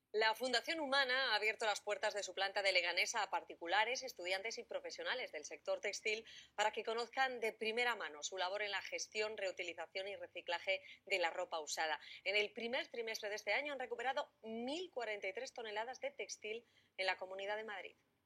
La Fundación Humana ha abierto las puertas de su planta de Leganés a particulares, estudiantes y profesionales del sector textil para que conozcan de primera mano su labor en la gestión, reutilización y reciclaje de la ropa usada. En el primer trimestre de este año han recuperado 1.043 toneladas de textil en la Comunidad de Madrid.